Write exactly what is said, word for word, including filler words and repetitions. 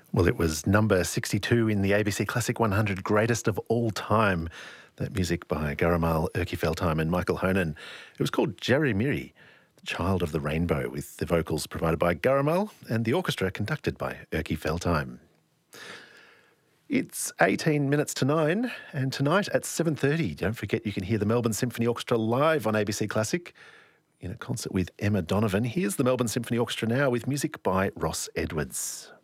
Well, it was number sixty-two in the A B C Classic one hundred Greatest of All Time. That music by Garamal, Erkki Feldheim and Michael Honan. It was called Jerry Miri, the Child of the Rainbow, with the vocals provided by Garamal and the orchestra conducted by Erkki Feldheim. It's eighteen minutes to nine, and tonight at seven thirty, don't forget you can hear the Melbourne Symphony Orchestra live on A B C Classic in a concert with Emma Donovan. Here's the Melbourne Symphony Orchestra now with music by Ross Edwards.